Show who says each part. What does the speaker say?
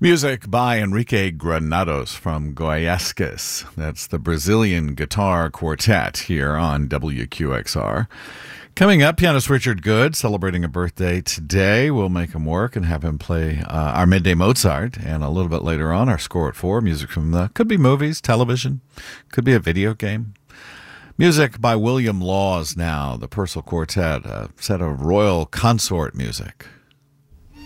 Speaker 1: Music by Enrique Granados from Goiásquez. That's the Brazilian guitar quartet here on WQXR. Coming up, pianist Richard Good, celebrating a birthday today. We'll make him work and have him play our Midday Mozart. And a little bit later on, our Score at 4, music from could be movies, television, could be a video game. Music by William Laws now, the Purcell Quartet, a set of royal consort music.